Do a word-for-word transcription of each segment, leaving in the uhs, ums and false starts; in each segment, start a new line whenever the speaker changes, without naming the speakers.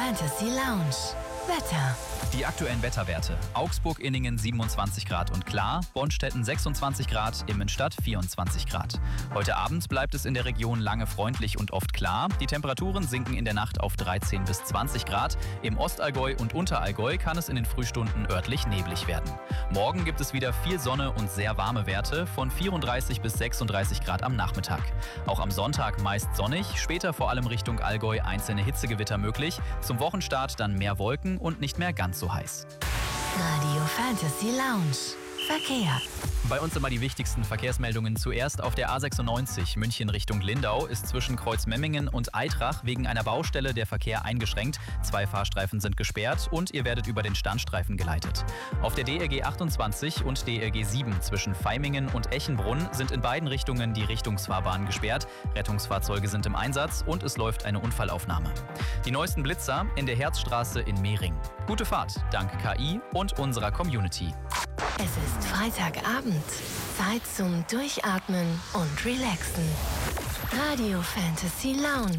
Fantasy Lounge. Wetter.
Die aktuellen Wetterwerte. Augsburg-Inningen siebenundzwanzig Grad und klar, Bonstetten sechsundzwanzig Grad, Immenstadt vierundzwanzig Grad. Heute Abend bleibt es in der Region lange freundlich und oft klar. Die Temperaturen sinken in der Nacht auf dreizehn bis zwanzig Grad. Im Ostallgäu und Unterallgäu kann es in den Frühstunden örtlich neblig werden. Morgen gibt es wieder viel Sonne und sehr warme Werte von vierunddreißig bis sechsunddreißig Grad am Nachmittag. Auch am Sonntag meist sonnig, später vor allem Richtung Allgäu einzelne Hitzegewitter möglich. Zum Wochenstart dann mehr Wolken und nicht mehr ganz so heiß.
Radio Fantasy Lounge. Verkehr.
Bei uns immer die wichtigsten Verkehrsmeldungen. Zuerst auf der A sechsundneunzig München Richtung Lindau ist zwischen Kreuzmemmingen und Eitrach wegen einer Baustelle der Verkehr eingeschränkt. Zwei Fahrstreifen sind gesperrt und ihr werdet über den Standstreifen geleitet. Auf der D R G achtundzwanzig und D R G sieben zwischen Vaimingen und Echenbrunn sind in beiden Richtungen die Richtungsfahrbahnen gesperrt. Rettungsfahrzeuge sind im Einsatz und es läuft eine Unfallaufnahme. Die neuesten Blitzer in der Herzstraße in Mehring. Gute Fahrt, dank K I und unserer Community.
Es ist Freitagabend. Zeit zum Durchatmen und Relaxen. Radio Fantasy Lounge.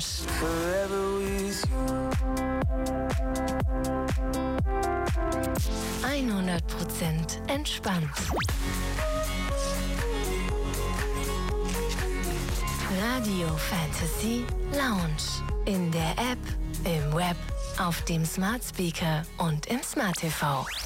hundert Prozent entspannt. Radio Fantasy Lounge. In der App, im Web, auf dem Smart Speaker und im Smart T V.